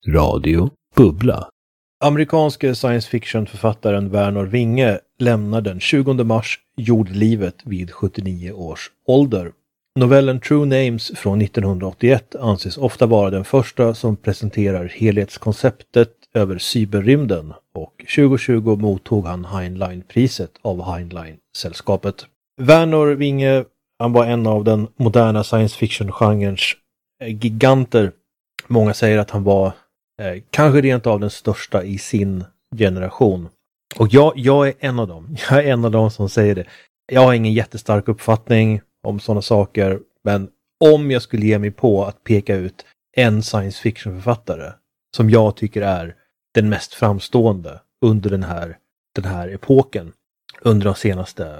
Radio Bubbla. Amerikanske science fiction-författaren Vernor Vinge lämnar den 20 mars jordlivet vid 79 års ålder. Novellen True Names från 1981 anses ofta vara den första som presenterar helhetskonceptet över cyberrymden, och 2020 mottog han Heinlein-priset av Heinlein-sällskapet. Vernor Vinge, han var en av den moderna science fiction-genrens giganter. Många säger att han var kanske rent av den största i sin generation. Och jag är en av dem. Jag är en av dem som säger det. Jag har ingen jättestark uppfattning om sådana saker, men om jag skulle ge mig på att peka ut en science fiction-författare som jag tycker är den mest framstående under den här epoken, under de senaste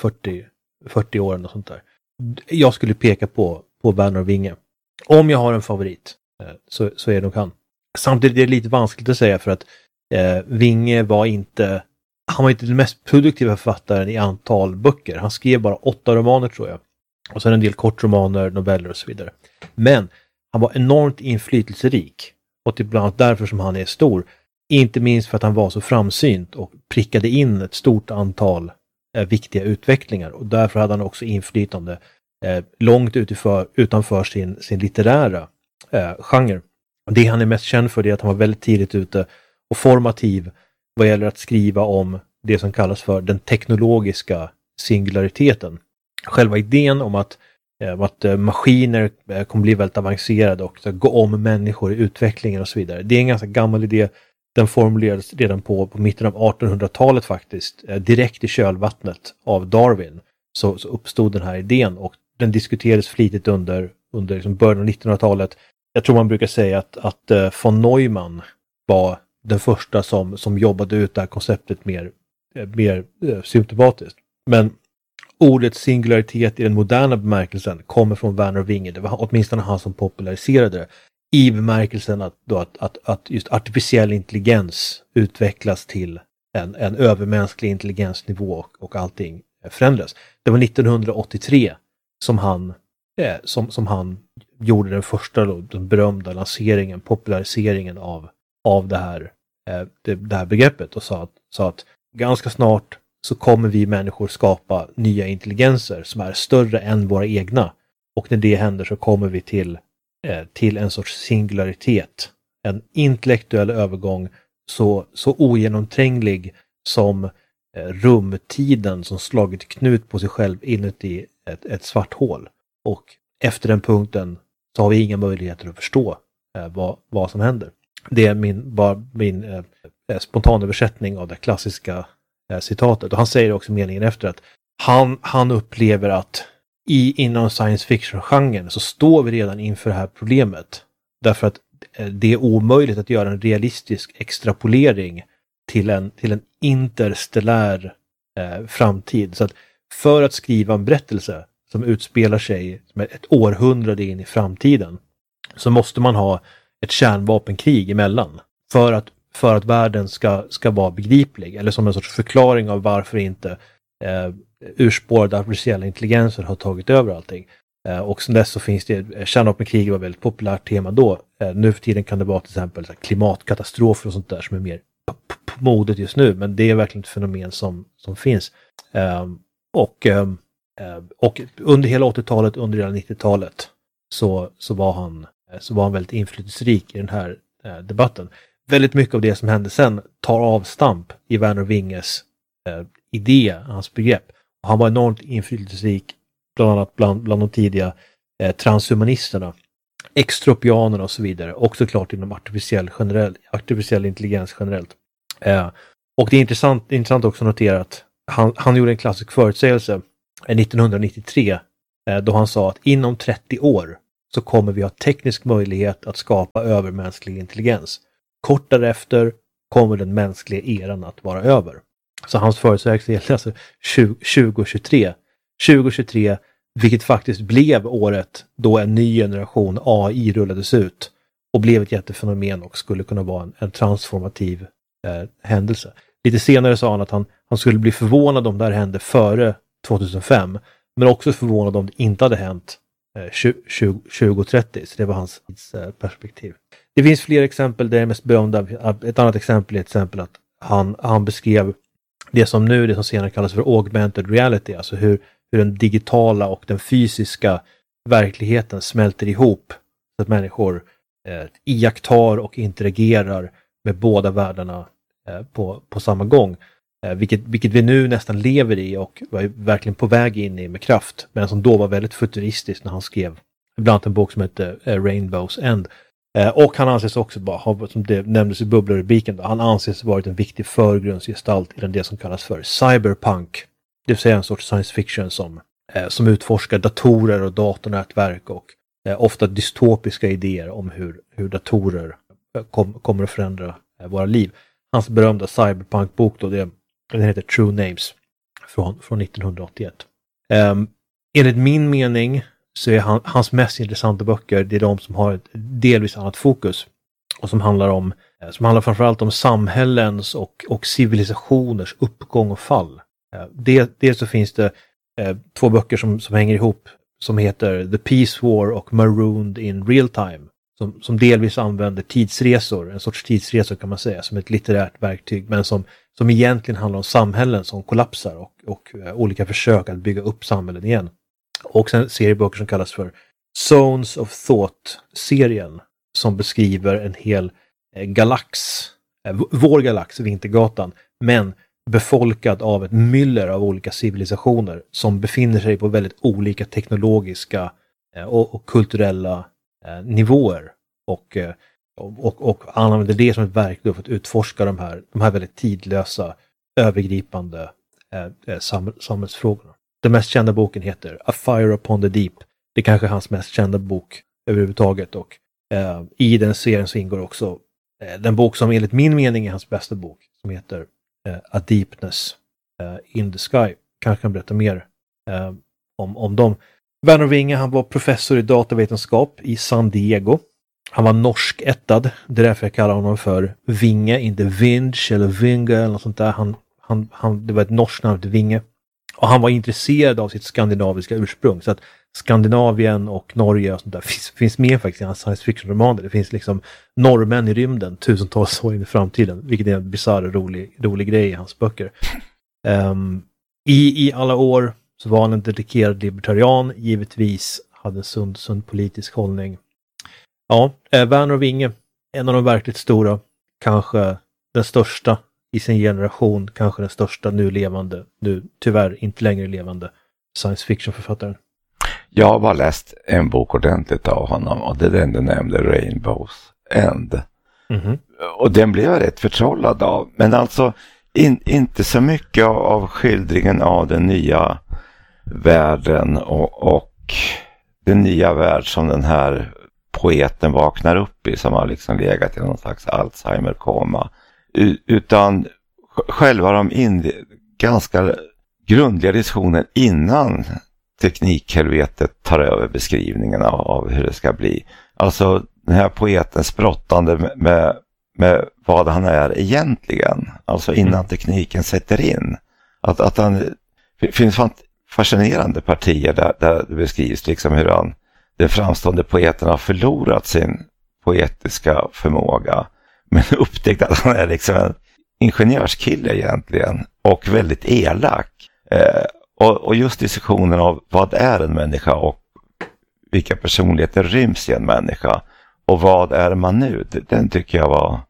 40 åren och sånt där. Jag skulle peka på Vernor Vinge. Om jag har en favorit så är det nog han. Samtidigt är det lite vanskligt att säga, för att Vinge var inte den mest produktiva författaren i antal böcker. Han skrev bara 8 romaner, tror jag. Och sen en del kortromaner, noveller och så vidare. Men han var enormt inflytelserik. Och det är bland annat därför som han är stor. Inte minst för att han var så framsynt och prickade in ett stort antal viktiga utvecklingar. Och därför hade han också inflytande långt utanför sin litterära genre. Det han är mest känd för är att han var väldigt tidigt ute och formativ vad gäller att skriva om det som kallas för den teknologiska singulariteten. Själva idén om att maskiner kommer bli väldigt avancerade och gå om människor i utvecklingen och så vidare. Det är en ganska gammal idé. Den formulerades redan på mitten av 1800-talet faktiskt. Direkt i kölvattnet av Darwin så uppstod den här idén, och den diskuterades flitigt under liksom början av 1900-talet. Jag tror man brukar säga att von Neumann var den första som jobbade ut det här konceptet mer symptomatiskt. Men ordet singularitet i den moderna bemärkelsen kommer från Vernor Vinge. Det var åtminstone han som populariserade det. I bemärkelsen att just artificiell intelligens utvecklas till en övermänsklig intelligensnivå och allting förändras. Det var 1983 som han gjorde den första, den berömda lanseringen, populariseringen av det här begreppet, och sa att ganska snart så kommer vi människor skapa nya intelligenser som är större än våra egna, och när det händer så kommer vi till en sorts singularitet, en intellektuell övergång så ogenomtränglig som rumtiden som slagit knut på sig själv inuti ett svart hål. Och efter den punkten så har vi inga möjligheter att förstå vad som händer. Det är min spontana översättning av det klassiska citatet. Och han säger också meningen efter att han upplever att inom science fiction-genren så står vi redan inför det här problemet. Därför att det är omöjligt att göra en realistisk extrapolering till en interstellär framtid. Så att för att skriva en berättelse som utspelar sig med ett århundrade in i framtiden, så måste man ha ett kärnvapenkrig emellan för att världen ska vara begriplig, eller som en sorts förklaring av varför inte urspårade artificiella intelligenser har tagit över allting. Och sen dess så finns det, kärnvapenkrig var ett väldigt populärt tema då. Nu för tiden kan det vara till exempel klimatkatastrofer och sånt där som är mer på modet just nu, men det är verkligen ett fenomen som finns. Och under hela 80-talet, under hela 90-talet så var han väldigt inflytelserik i den här debatten. Väldigt mycket av det som hände sen tar avstamp i Vernor Vinges idé, hans begrepp. Och han var enormt inflytelserik bland annat bland de tidiga transhumanisterna, extropianerna och så vidare. Och såklart inom artificiell intelligens generellt. Och det är intressant också att notera att han gjorde en klassisk förutsägelse 1993 då han sa att inom 30 år så kommer vi ha teknisk möjlighet att skapa övermänsklig intelligens. Kort därefter kommer den mänskliga eran att vara över. Så hans förutsägelse gäller alltså 2023, vilket faktiskt blev året då en ny generation AI rullades ut och blev ett jättefenomen och skulle kunna vara en transformativ händelse. Lite senare sa han att han skulle bli förvånad om det här hände före 2005, men också förvånad om det inte hade hänt 2030, så det var hans perspektiv. Det finns fler exempel. Det är mest berömda. Ett annat exempel är att han beskrev det som senare kallas för augmented reality. Alltså hur den digitala och den fysiska verkligheten smälter ihop. Så att människor iakttar och interagerar med båda världarna på samma gång. Vilket vi nu nästan lever i och var verkligen på väg in i med kraft. Men som då var väldigt futuristiskt när han skrev bland annat en bok som heter Rainbow's End. Och han anses också som det nämndes i bubblarubriken, han anses varit en viktig förgrundsgestalt i det som kallas för cyberpunk. Det vill säga en sorts science fiction som utforskar datorer och datornätverk och ofta dystopiska idéer om hur datorer kommer att förändra våra liv. Hans berömda cyberpunk-bok då, den heter True Names från 1981. Enligt min mening så är hans mest intressanta böcker, det är de som har ett delvis annat fokus och som handlar framförallt om samhällens och civilisationers uppgång och fall. Dels så finns det 2 böcker som hänger ihop som heter The Peace War och Marooned in Real Time som delvis använder tidsresor, en sorts tidsresor kan man säga, som ett litterärt verktyg, men som egentligen handlar om samhällen som kollapsar och olika försök att bygga upp samhällen igen. Och sen serieböcker som kallas för Zones of Thought-serien som beskriver en hel galax, vår galax, Vintergatan, men befolkad av ett myller av olika civilisationer som befinner sig på väldigt olika teknologiska och kulturella nivåer och använder det som ett verktyg för att utforska de här väldigt tidlösa, övergripande samhällsfrågorna. Den mest kända boken heter A Fire Upon the Deep. Det är kanske hans mest kända bok överhuvudtaget och i den serien så ingår också den bok som enligt min mening är hans bästa bok som heter A Deepness in the Sky. Kanske kan berätta mer om dem. Werner Winge, han var professor i datavetenskap i San Diego. Han var norsk-ättad. Det är därför jag kallar honom för Winge, inte Vinge eller Vinge eller något sånt där. Det var ett norskt namn till Winge. Och han var intresserad av sitt skandinaviska ursprung. Så att Skandinavien och Norge och sånt där finns med faktiskt i hans science fiction-romaner. Det finns liksom norrmän i rymden tusentals år in i framtiden. Vilket är en bizarr och rolig grej i hans böcker. I alla år så var han en dedikerad libertarian. Givetvis hade sund politisk hållning. Ja, Werner Winge, en av de verkligt stora. Kanske den största i sin generation. Kanske den största nu tyvärr inte längre levande science fiction-författaren. Jag har bara läst en bok ordentligt av honom och det är den du nämnde, Rainbow's End. Mm-hmm. Och den blev jag rätt förtrollad av. Men alltså inte så mycket av skildringen av den nya världen och den nya värld som den här poeten vaknar upp i, som har liksom legat i någon slags Alzheimer-koma. Utan själva ganska grundliga diskussioner innan teknikhelvetet tar över beskrivningen av hur det ska bli. Alltså den här poetens brottande med vad han är egentligen. Alltså innan tekniken sätter in. Att han finns fascinerande partier där det beskrivs liksom hur den framstående poeten har förlorat sin poetiska förmåga. Men upptäckt att han är liksom en ingenjörskille egentligen. Och väldigt elak. Och just diskussionen av vad är en människa och vilka personligheter ryms i en människa. Och vad är man nu? Den tycker jag var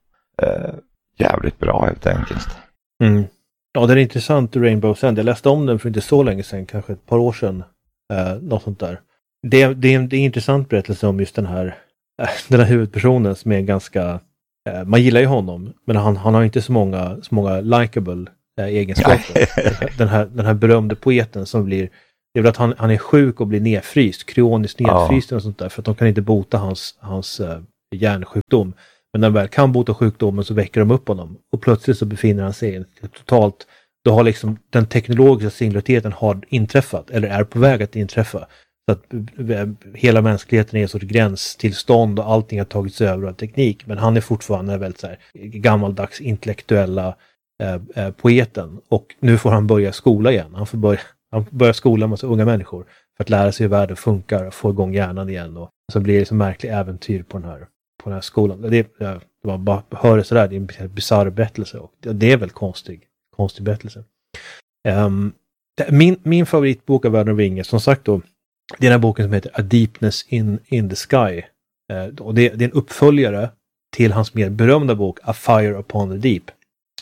jävligt bra helt enkelt. Mm. Ja, det är intressant, Rainbow's End. Jag läste om den för inte så länge sedan, kanske ett par år sedan. Något sånt där. Det är en intressant berättelse om just den här huvudpersonen som är ganska... man gillar ju honom, men han har inte så många likable egenskaper. den här berömde poeten som blir... Det är väl att han är sjuk och blir nedfryst, kroniskt nedfryst och sånt där, för att de kan inte bota hans hjärnsjukdom. Men när de väl kan bota sjukdomen så väcker de upp honom. Och plötsligt så befinner han sig totalt... Då har liksom den teknologiska singulariteten har inträffat, eller är på väg att inträffa. Så att hela mänskligheten är ett sorts gränstillstånd och allting har tagits över av teknik. Men han är fortfarande väldigt så här gammaldags intellektuella poeten. Och nu får han börja skola igen. Han får börja skola med så unga människor för att lära sig hur världen funkar och få igång hjärnan igen. Och så blir det så märkliga äventyr på den här den här skolan. Det var bara höra sådär, det är en bizarr berättelse och det är väl konstig berättelse. Min favoritbok av Världen och Vinge, som sagt då, det är den här boken som heter A Deepness in the Sky. Och det är en uppföljare till hans mer berömda bok A Fire Upon the Deep.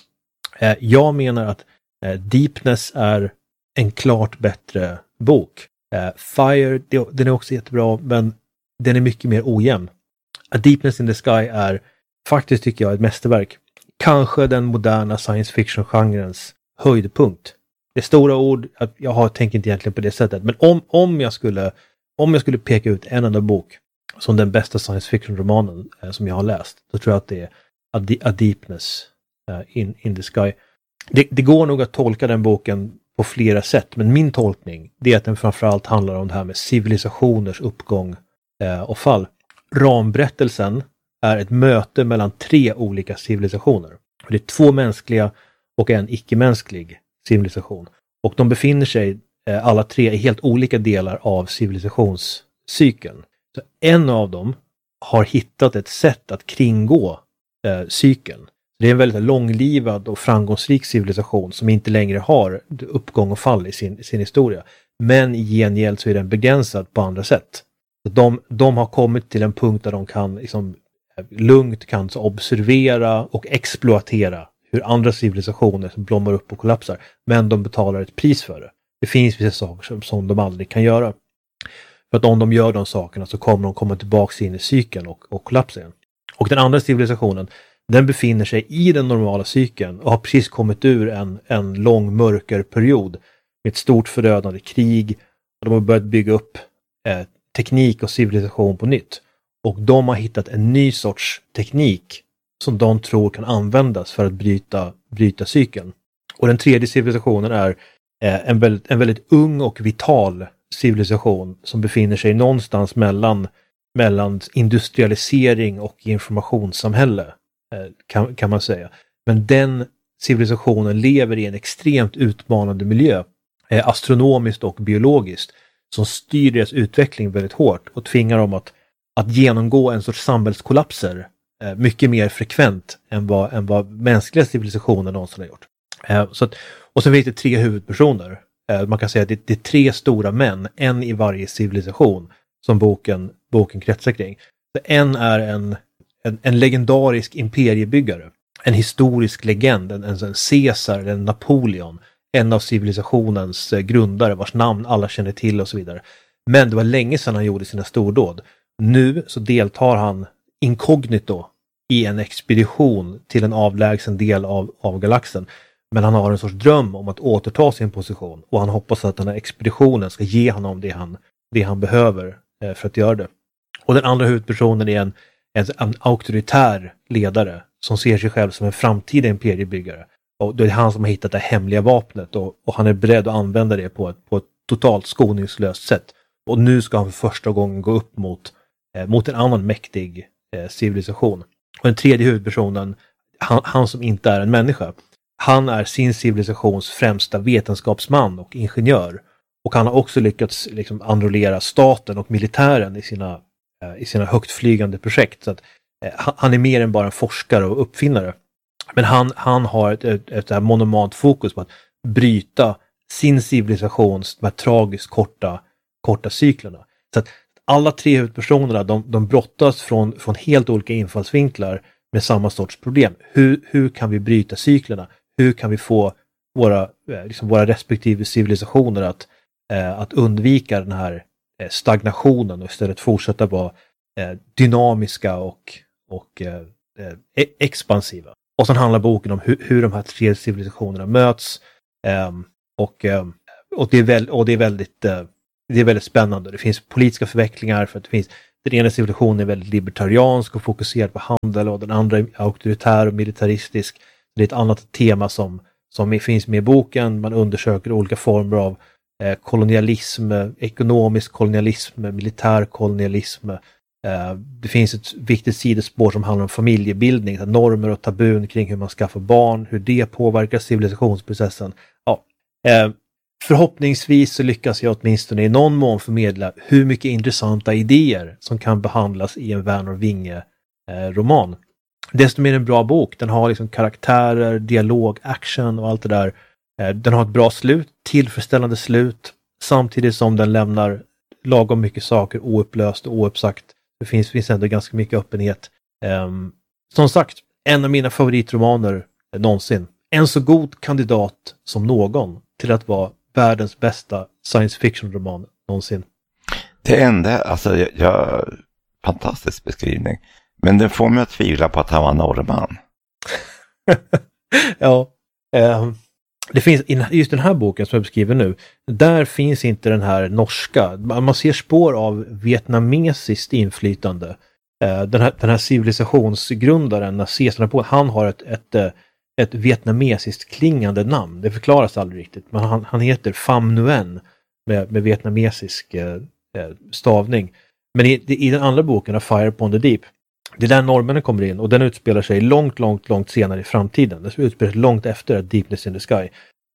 Jag menar att Deepness är en klart bättre bok. Fire, den är också jättebra, men den är mycket mer ojämn. A Deepness in the Sky är faktiskt, tycker jag, ett mästerverk. Kanske den moderna science fiction-genrens höjdpunkt. Det är stora ord, att jag tänker inte egentligen på det sättet. Men om jag skulle peka ut en enda bok som den bästa science fiction-romanen som jag har läst, så tror jag att det är A Deepness in the Sky. Det går nog att tolka den boken på flera sätt, men min tolkning det är att den framförallt handlar om det här med civilisationers uppgång och fall. Ramberättelsen är ett möte mellan 3 olika civilisationer. Det är 2 mänskliga och en icke-mänsklig civilisation. Och de befinner sig alla 3 i helt olika delar av civilisationscykeln. Så en av dem har hittat ett sätt att kringgå cykeln. Det är en väldigt långlivad och framgångsrik civilisation som inte längre har uppgång och fall i sin historia. Men i gengäld så är den begränsad på andra sätt. De har kommit till en punkt där de kan liksom, lugnt kan observera och exploatera hur andra civilisationer som blommar upp och kollapsar. Men de betalar ett pris för det. Det finns vissa saker som de aldrig kan göra. För att om de gör de sakerna så kommer de komma tillbaka in i cykeln och kollapsa igen. Och den andra civilisationen, den befinner sig i den normala cykeln och har precis kommit ur en lång mörkerperiod med ett stort förödande krig. Och de har börjat bygga upp teknik och civilisation på nytt. Och de har hittat en ny sorts teknik som de tror kan användas för att bryta cykeln. Och den tredje civilisationen är en väldigt ung och vital civilisation som befinner sig någonstans mellan industrialisering och informationssamhälle, kan man säga. Men den civilisationen lever i en extremt utmanande miljö, astronomiskt och biologiskt, som styr deras utveckling väldigt hårt och tvingar dem att genomgå en sorts samhällskollapser mycket mer frekvent än vad mänskliga civilisationer någonsin har gjort. Och så finns det 3 huvudpersoner. Man kan säga att det är 3 stora män, en i varje civilisation, som boken kretsar kring. Så en är en legendarisk imperiebyggare, en historisk legend, en Caesar, en Napoleon, en av civilisationens grundare vars namn alla känner till och så vidare. Men det var länge sedan han gjorde sina stordåd. Nu så deltar han inkognito i en expedition till en avlägsen del av galaxen. Men han har en sorts dröm om att återta sin position och han hoppas att den här expeditionen ska ge honom det han behöver för att göra det. Och den andra huvudpersonen är en auktoritär ledare som ser sig själv som en framtida imperiebyggare. Och det är han som har hittat det hemliga vapnet och han är beredd att använda det på ett totalt skoningslöst sätt. Och nu ska han för första gången gå upp mot en annan mäktig civilisation. Och den tredje huvudpersonen, han som inte är en människa, han är sin civilisations främsta vetenskapsman och ingenjör. Och han har också lyckats liksom enrollera staten och militären i sina högtflygande projekt. Så att, han är mer än bara en forskare och uppfinnare. Men han har ett monomant fokus på att bryta sin civilisations de här tragiskt korta cyklerna. Så att alla 3 huvudpersonerna de brottas från helt olika infallsvinklar med samma sorts problem. Hur kan vi bryta cyklerna? Hur kan vi få våra respektive civilisationer att undvika den här stagnationen och istället fortsätta vara dynamiska och expansiva. Och sen handlar boken om hur de här 3 civilisationerna möts och det är väldigt spännande. Det finns politiska förvecklingar för att den ena civilisationen är väldigt libertariansk och fokuserad på handel och den andra är auktoritär och militaristisk. Det är ett annat tema som finns med i boken. Man undersöker olika former av kolonialism, ekonomisk kolonialism, militär kolonialism. Det finns ett viktigt sidospår som handlar om familjebildning, normer och tabun kring hur man skaffar barn, hur det påverkar civilisationsprocessen. Ja. Förhoppningsvis så lyckas jag åtminstone i någon mån förmedla hur mycket intressanta idéer som kan behandlas i en Värner och Vinge roman. Desto mer en bra bok. Den har liksom karaktärer, dialog, action och allt det där. Den har ett bra slut, tillfredsställande slut, samtidigt som den lämnar lagom mycket saker oupplöst och ouppsagt. Det finns ändå ganska mycket öppenhet. Som sagt, en av mina favoritromaner någonsin. En så god kandidat som någon till att vara världens bästa science fiction-roman någonsin. Det enda, alltså fantastisk beskrivning. Men den får mig att tvivla på att han var norrman. Ja, det finns just den här boken som jag beskriver nu, där finns inte den här norska. Man ser spår av vietnamesiskt inflytande. Den här civilisationsgrundaren, Caesar, han har ett vietnamesiskt klingande namn. Det förklaras aldrig riktigt, men han heter Pham Nguyen med vietnamesisk stavning. Men i den andra boken, A Fire Upon the Deep, det är där norrmännen kommer in, och den utspelar sig långt senare i framtiden. Den utspelar sig långt efter Deepness in the Sky.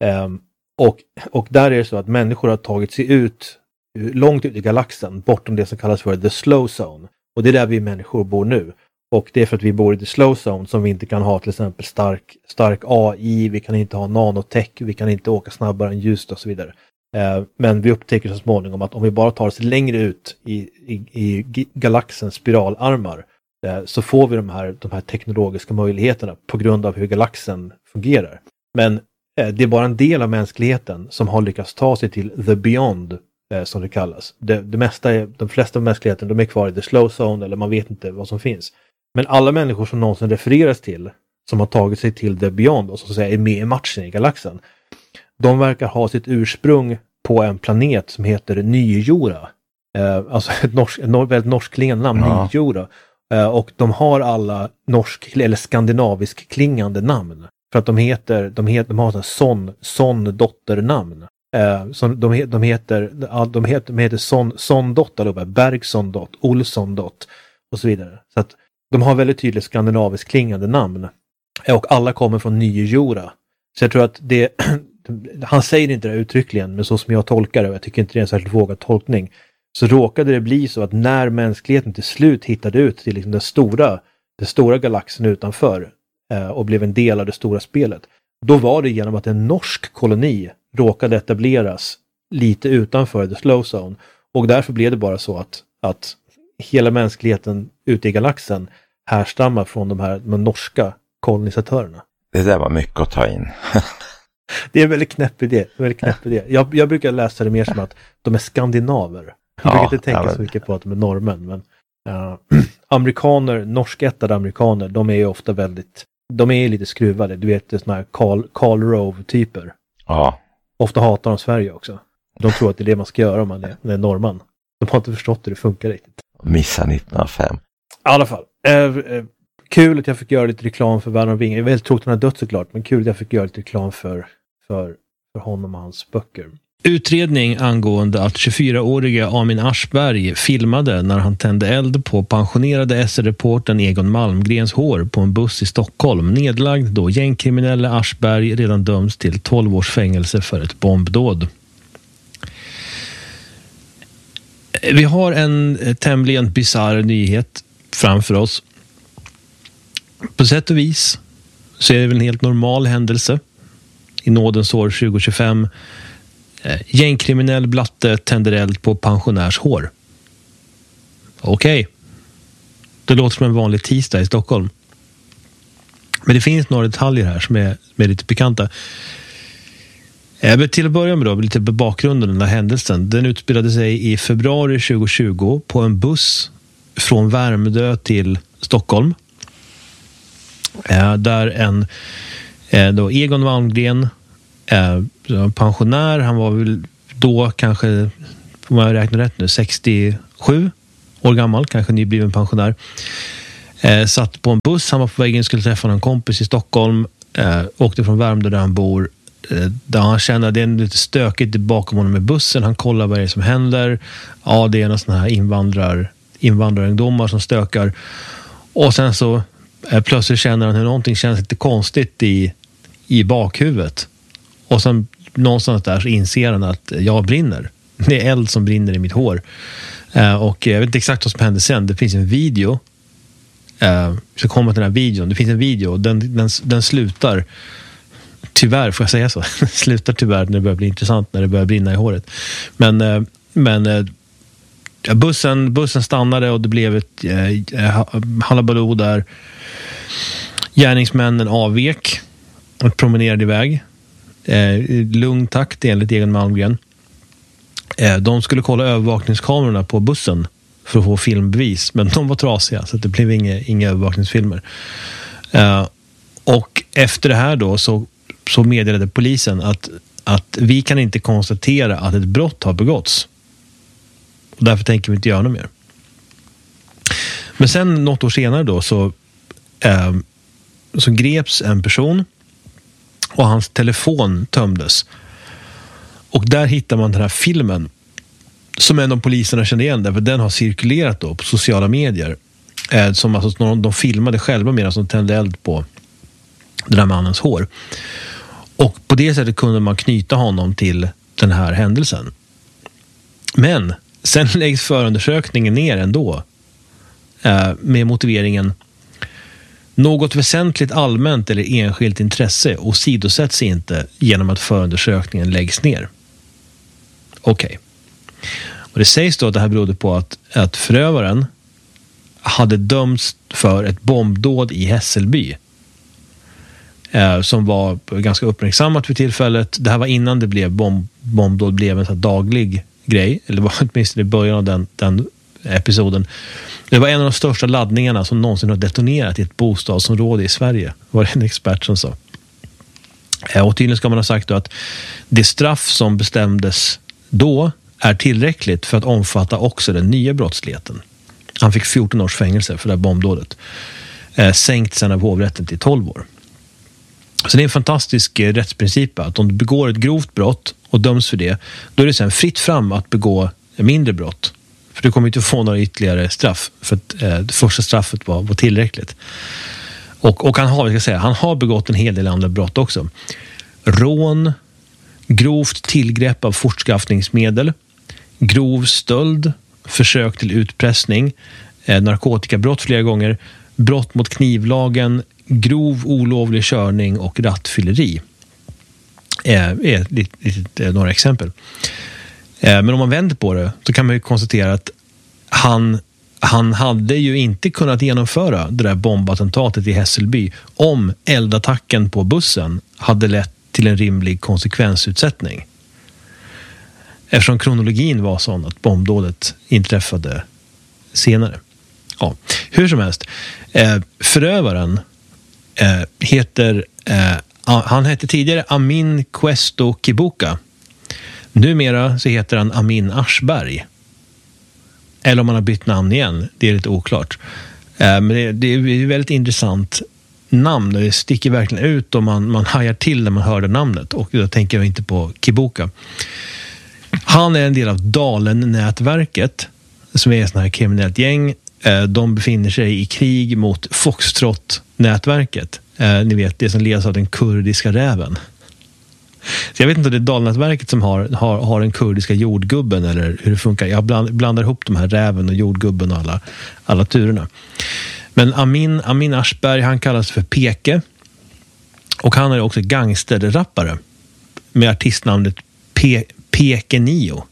Och där är det så att människor har tagit sig ut långt ut i galaxen, bortom det som kallas för the slow zone. Och det är där vi människor bor nu. Och det är för att vi bor i the slow zone som vi inte kan ha till exempel stark AI, vi kan inte ha nanotech, vi kan inte åka snabbare än ljus och så vidare. Men vi upptäcker så småningom att om vi bara tar oss längre ut i galaxens spiralarmar, så får vi de här teknologiska möjligheterna på grund av hur galaxen fungerar. Men det är bara en del av mänskligheten som har lyckats ta sig till the beyond, som det kallas. De flesta av mänskligheten, de är kvar i the slow zone, eller man vet inte vad som finns. Men alla människor som någonsin refereras till, som har tagit sig till the beyond och så att säga är med i matchen i galaxen, de verkar ha sitt ursprung på en planet som heter Ny-Jora. Alltså ett väldigt norskklingande namn, ja. Ny-Jora. Och de har alla eller skandinavisk klingande namn. För att de har son-dotternamn. De heter Son-dott, eller Bergson-dott, Olsson-dott och så vidare. Så att de har väldigt tydligt skandinavisk klingande namn. Och alla kommer från Ny-Jora. Så jag tror att han säger inte det uttryckligen, men så som jag tolkar det, och jag tycker inte det är en särskilt vågad tolkning, så råkade det bli så att när mänskligheten till slut hittade ut till liksom den stora galaxen utanför och blev en del av det stora spelet, då var det genom att en norsk koloni råkade etableras lite utanför the slow zone, och därför blev det bara så att hela mänskligheten ute i galaxen härstammar från de norska kolonisatörerna. Det där var mycket att ta in. Det är en väldigt knäpp idé. Jag brukar läsa det mer som att de är skandinaver. Jag brukar inte tänka så mycket på att de är norrmän. Men norskättade amerikaner, de är ju ofta de är lite skruvade. Du vet, det är såna här Karl Rove-typer. Ja. Ofta hatar de Sverige också. De tror att det är det man ska göra om man är norrman. De har inte förstått hur det funkar riktigt. Missa 1905. I alla fall. Kul att jag fick göra lite reklam för Värner och Vinge. Det är väldigt tråkigt att han har dött såklart, men kul att jag fick göra lite reklam för honom och hans böcker. Utredning angående att 24-åriga Amin Aschberg filmade när han tände eld på pensionerade SR-reportern Egon Malmgrens hår på en buss i Stockholm, nedlagd då gängkriminelle Aschberg redan döms till 12 års fängelse för ett bombdåd. Vi har en tämligen bizarr nyhet framför oss. På sätt och vis så är det väl en helt normal händelse i nådens år 2025. Gängkriminell blatte tänder eld på pensionärs hår. Okej. Det låter som en vanlig tisdag i Stockholm. Men det finns några detaljer här som är lite pikanta. Till att börja med då, lite på bakgrunden av den här händelsen. Den utspelade sig i februari 2020 på en buss från Värmdö till Stockholm. Där då Egon Malmgren, pensionär, han var väl då kanske, får man räkna rätt nu, 67 år gammal, kanske nybliven pensionär, satt på en buss. Han var på vägen, skulle träffa en kompis i Stockholm, åkte från Värmdö där han bor, där han känner att det är lite stökigt bakom honom med bussen. Han kollar vad det är som händer. Ja, det är några sådana här invandrarungdomar som stökar, och sen så plötsligt känner han hur någonting känns lite konstigt i bakhuvudet. Och sen någonstans där så inser han att jag brinner. Det är eld som brinner i mitt hår. Och jag vet inte exakt vad som hände sen. Det finns en video Vi ska komma till den här videon. Det finns en video. Den slutar, tyvärr får jag säga så, slutar tyvärr när det börjar bli intressant, när det börjar brinna i håret. Men bussen stannade och det blev ett halabaloo där. Gärningsmännen avvek och promenerade iväg. Lugn takt enligt Egon Malmgren. De skulle kolla övervakningskamerorna på bussen för att få filmbevis, men de var trasiga så att det blev inga övervakningsfilmer. Och efter det här då så meddelade polisen att vi kan inte konstatera att ett brott har begåtts. Och därför tänker vi inte göra något mer. Men sen något år senare då så greps en person och hans telefon tömdes. Och där hittar man den här filmen som en av poliserna kände igen, därför den har cirkulerat då på sociala medier. Som alltså de filmade själva medan de tände eld på den här mannens hår. Och på det sättet kunde man knyta honom till den här händelsen. Men sen läggs förundersökningen ner ändå. Med motiveringen: något väsentligt allmänt eller enskilt intresse åsidosätts inte genom att förundersökningen läggs ner. Okej. Och det sägs då att det här berodde på att förövaren hade dömts för ett bombdåd i Hässelby. Som var ganska uppmärksammat vid tillfället. Det här var innan det blev bombdåd blev en så daglig grej. Eller det var åtminstone i början av den episoden. Det var en av de största laddningarna som någonsin har detonerat i ett bostadsområde i Sverige, var det en expert som sa. Och tydligen ska man ha sagt då att det straff som bestämdes då är tillräckligt för att omfatta också den nya brottsligheten. Han fick 14 års fängelse för det här bombdådet. Sänkt sen av hovrätten till 12 år. Så det är en fantastisk rättsprincip att om du begår ett grovt brott och döms för det, då är det sen fritt fram att begå mindre brott. För du kommer inte få några ytterligare straff, för att det första straffet var tillräckligt. Och han har begått en hel del andra brott också. Rån, grovt tillgrepp av fortskaffningsmedel, grov stöld, försök till utpressning, narkotikabrott flera gånger, brott mot knivlagen, grov olovlig körning och rattfylleri. Är några exempel. Men om man vänder på det så kan man ju konstatera att han hade ju inte kunnat genomföra det där bombattentatet i Hässelby om eldattacken på bussen hade lett till en rimlig konsekvensutsättning. Eftersom kronologin var sån att bombdådet inträffade senare. Ja, hur som helst. Förövaren han hette tidigare Amin Questo Kibuka. Numera så heter han Amin Aschberg. Eller om han har bytt namn igen, det är lite oklart. Men det är väldigt intressant namn. Det sticker verkligen ut och man hajar till när man hör det namnet. Och då tänker jag inte på Kibuka. Han är en del av Dalen-nätverket, som är ett sånt här kriminellt gäng. De befinner sig i krig mot Foxtrot-nätverket. Ni vet, det som leds av den kurdiska räven. Så jag vet inte om det är Dalnätverket som har den kurdiska jordgubben eller hur det funkar. Jag blandar ihop de här räven och jordgubben och alla turerna. Men Amin Aschberg, han kallas för Peke. Och han är också gangsterrappare med artistnamnet Peke Nio.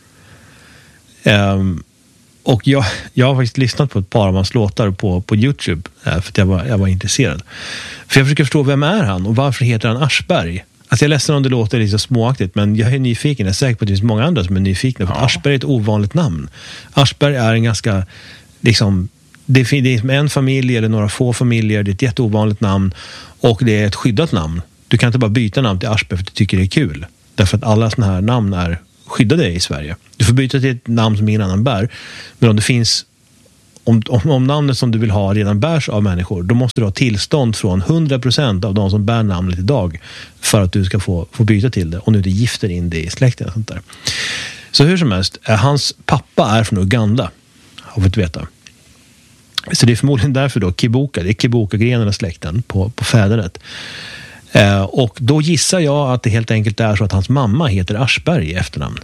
Och jag har faktiskt lyssnat på ett par av hans låtar på YouTube för att jag var intresserad. För jag försöker förstå, vem är han och varför heter han Aschberg? Alltså jag är ledsen om det låter lite småaktigt, men jag är nyfiken. Jag är säker på att det finns många andra som är nyfikna. För Aschberg är ett ovanligt namn. Aschberg är en ganska, liksom, det är en familj eller några få familjer. Det är ett jätteovanligt namn och det är ett skyddat namn. Du kan inte bara byta namn till Aschberg för att du tycker det är kul. Därför att alla såna här namn är skyddade i Sverige. Du får byta till ett namn som ingen annan bär. Men om det finns om namnet som du vill ha redan bärs av människor, då måste du ha tillstånd från 100% av de som bär namnet idag för att du ska få byta till det. Och nu är det gifter in det i släkten och sånt där. Så hur som helst, hans pappa är från Uganda, har vi fått veta. Så det är förmodligen därför då Kibuka, det är Kibuka-grenen av släkten på fädernet. Och då gissar jag att det helt enkelt är så att hans mamma heter Aschberg i efternamn.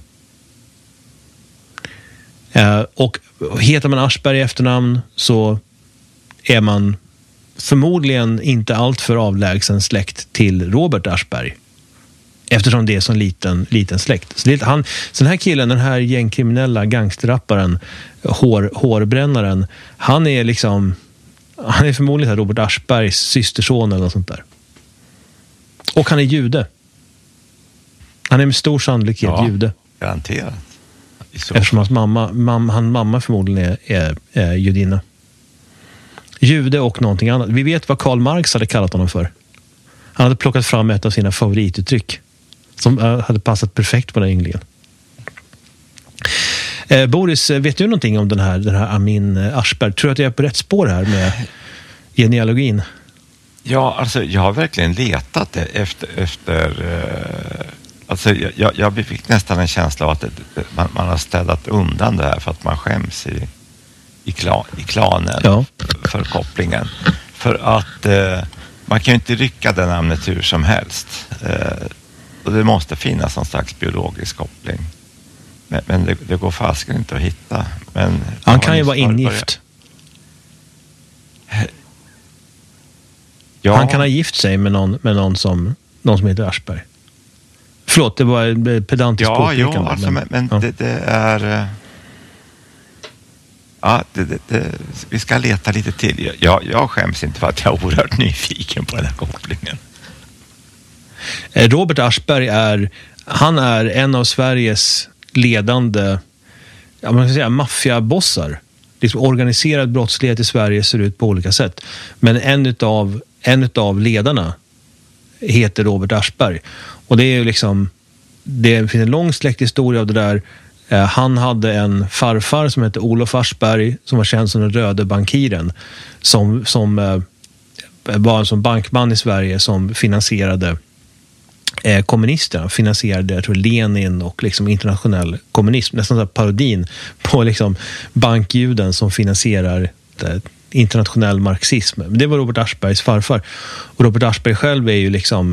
Och heter man Aschberg i efternamn så är man förmodligen inte allt för avlägsen släkt till Robert Aschberg. Eftersom det är så liten släkt. Så den här killen, den här gängkriminella gangsterrapparen, hårbrännaren, han är förmodligen Robert Aschbergs systerson eller något sånt där. Och han är jude. Han är med stor sannolikhet jude. Garanterat. Eftersom hans mamma förmodligen är judinna. Jude och någonting annat. Vi vet vad Karl Marx hade kallat honom för. Han hade plockat fram ett av sina favorituttryck som hade passat perfekt på den ynglingen. Boris, vet du någonting om den här Amin Aschberg? Tror du att jag är på rätt spår här med genealogin? Ja, alltså jag har verkligen letat efter alltså jag fick nästan en känsla av att man har städat undan det här för att man skäms i klanen för kopplingen. För att man kan ju inte rycka den namnet hur som helst. Och det måste finnas någon slags biologisk koppling. Men det går fasiken inte att hitta. Men han kan ju vara ingift. Ja. Han kan ha gift sig med någon som heter Aschberg. Förlåt, det var ett pedantiskt påpekande. Ja, alltså, men det är... Ja, vi ska leta lite till. Jag skäms inte för att jag är oerhört nyfiken på den här kopplingen. Robert Aschberg är en av Sveriges ledande, man kan säga, maffiabossar. Liksom organiserad brottslighet i Sverige ser ut på olika sätt. Men en utav ledarna heter Robert Aschberg. Och det är ju det finns en lång släkthistoria av det där. Han hade en farfar som hette Olof Aschberg som var känd som den röde bankiren som var som bankman i Sverige som finansierade kommunisterna, finansierade jag tror Lenin och internationell kommunism, nästan så här parodin på bankjuden som finansierar internationell marxism. Men det var Robert Aschbergs farfar. Och Robert Aschberg själv är ju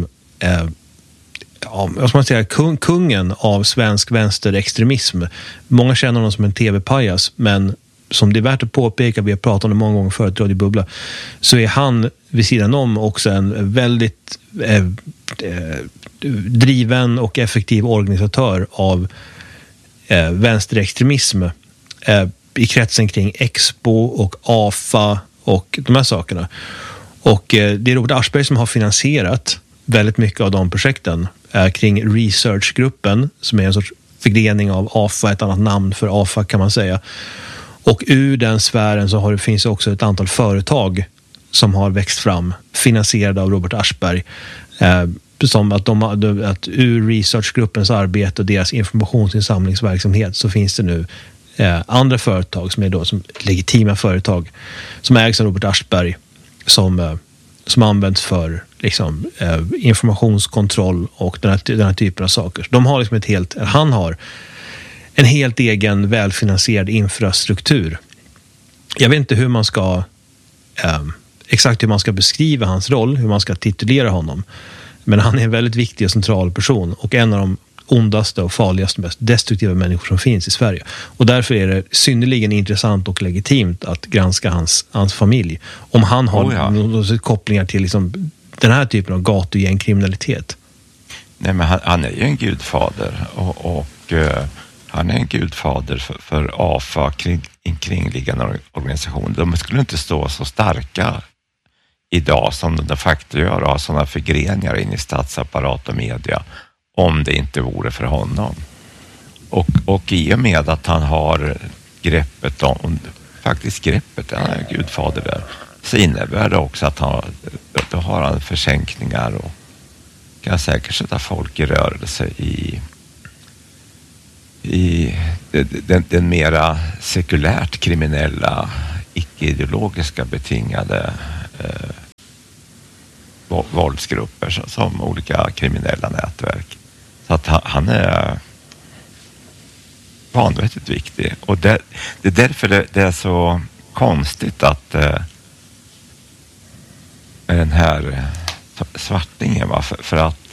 vad ska man säga, kungen av svensk vänsterextremism. Många känner honom som en tv-pajas, men som det är värt att påpeka, vi har pratat om det många gånger förut, Radio Bubbla, så är han vid sidan om också en väldigt driven och effektiv organisatör av vänsterextremism i kretsen kring Expo och AFA och de här sakerna. Och det är Robert Aschberg som har finansierat väldigt mycket av de projekten kring researchgruppen som är en sorts förgrening av AFA, ett annat namn för AFA kan man säga. Och ur den sfären så finns också ett antal företag som har växt fram, finansierade av Robert Aschberg, som att ur researchgruppens arbete och deras informationsinsamlingsverksamhet så finns det nu andra företag som är då som legitima företag som ägs av Robert Aschberg som används för informationskontroll och den här typen av saker. De har han har en helt egen välfinansierad infrastruktur. Jag vet inte hur man ska exakt hur man ska beskriva hans roll, hur man ska titulera honom. Men han är en väldigt viktig och central person och en av de ondaste och farligaste, mest destruktiva människor som finns i Sverige. Och därför är det synnerligen intressant och legitimt att granska hans familj. Om han har kopplingar till den här typen av gatugängkriminalitet. Nej, men han är ju en gudfader och han är en gudfader för AFA kringliggande organisationer. De skulle inte stå så starka idag som de facto gör och ha sådana förgreningar in i statsapparat och media om det inte vore för honom. Och i och med att han har greppet han är gudfader där, så innebär det också att då har han försänkningar och kan säkert sätta folk i rörelse i den mera sekulärt kriminella, icke-ideologiska betingade våldsgrupper som olika kriminella nätverk. Så att han är vanvettigt viktig. Och det är därför det är så konstigt att med den här Svartingen, för att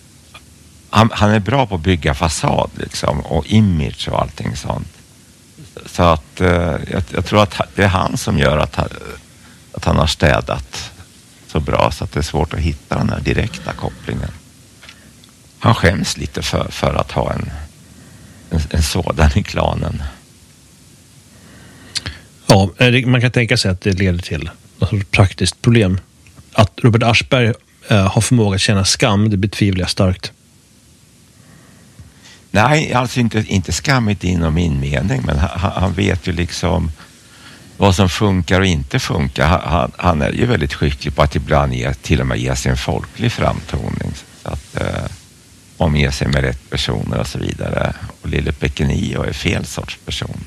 han är bra på att bygga fasad och image och allting sånt. Så att jag tror att det är han som gör att han har städat så bra så att det är svårt att hitta den här direkta kopplingen. Han skäms lite för att ha en sådan i klanen. Ja, man kan tänka sig att det leder till ett praktiskt problem. Att Robert Aschberg har förmåga att känna skam, det betvivlar jag starkt. Nej, alltså inte skammigt inom min mening, men han vet ju liksom vad som funkar och inte funkar. Han är ju väldigt skicklig på att ibland till och med ge sig en folklig framtoning. Så att omge sig med rätt personer och så vidare. Och Lille Pequenillo är fel sorts person.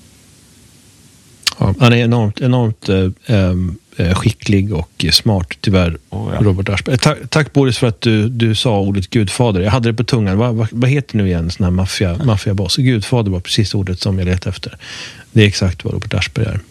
Ja, han är enormt skicklig och smart, tyvärr, Robert Aschberg. Tack Boris för att du sa ordet gudfader. Jag hade det på tungan. Vad heter nu igen sån här maffiaboss? Gudfader var precis ordet som jag letade efter. Det är exakt vad Robert Aschberg är.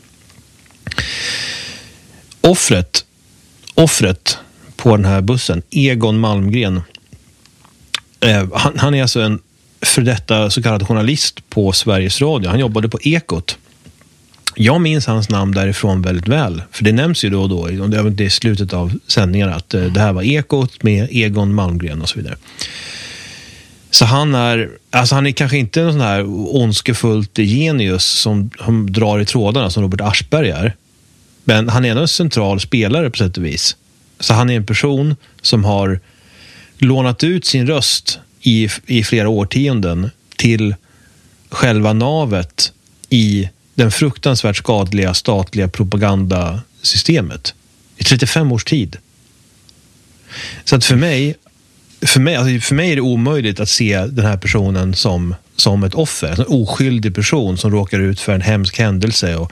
Offret på den här bussen, Egon Malmgren. Han är alltså en för detta så kallad journalist på Sveriges Radio. Han jobbade på Ekot. Jag minns hans namn därifrån väldigt väl. För det nämns ju då och då, det är slutet av sändningarna, att det här var Ekot med Egon Malmgren och så vidare. Så han är kanske inte en sån här ondskefullt genius som drar i trådarna som Robert Aschberg är. Men han är en central spelare på sätt och vis. Så han är en person som har lånat ut sin röst i flera årtionden till själva navet i den fruktansvärt skadliga statliga propagandasystemet i 35 års tid. Så att för mig är det omöjligt att se den här personen som ett offer, en oskyldig person som råkar ut för en hemsk händelse. Och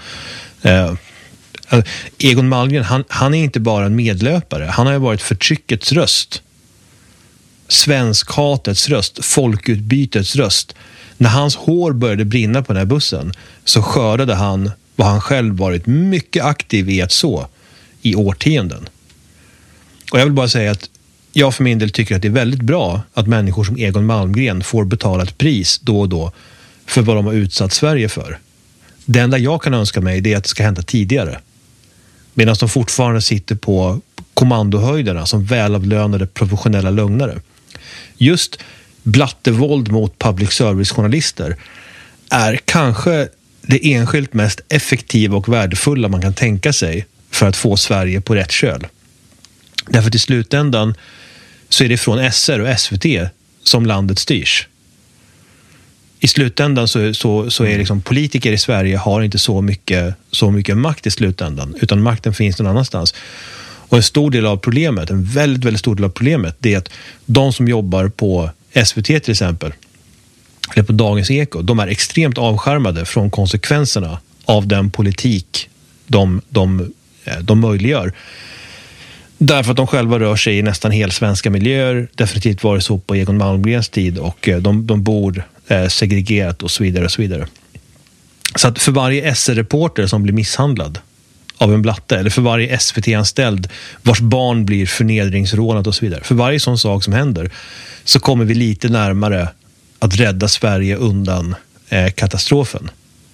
Egon Malmgren, han är inte bara en medlöpare, han har ju varit förtryckets röst, svenskhatets röst, folkutbytets röst. När hans hår började brinna på den här bussen så skördade han vad han själv varit mycket aktiv i att så i årtionden. Och jag vill bara säga att jag för min del tycker att det är väldigt bra att människor som Egon Malmgren får betala ett pris då och då för vad de har utsatt Sverige för. Det enda jag kan önska mig är att det ska hända tidigare. Medan de fortfarande sitter på kommandohöjderna som välavlönade professionella lögnare. Just blattevåld mot public service-journalister är kanske det enskilt mest effektiva och värdefulla man kan tänka sig för att få Sverige på rätt köl. Därför till slutändan så är det från SR och SVT som landet styrs. I slutändan så är liksom politiker i Sverige har inte så mycket makt i slutändan, utan makten finns någon annanstans. Och en väldigt, väldigt stor del av problemet, det är att de som jobbar på SVT till exempel, eller på Dagens Eko, de är extremt avskärmade från konsekvenserna av den politik de möjliggör. Därför att de själva rör sig i nästan helt svenska miljöer, definitivt var det så på Egon Malmgrens tid, och de bor segregerat och så vidare och så vidare. Så att för varje SR-reporter som blir misshandlad av en blatte, eller för varje SVT-anställd vars barn blir förnedringsrånat och så vidare, för varje sån sak som händer, så kommer vi lite närmare att rädda Sverige undan katastrofen.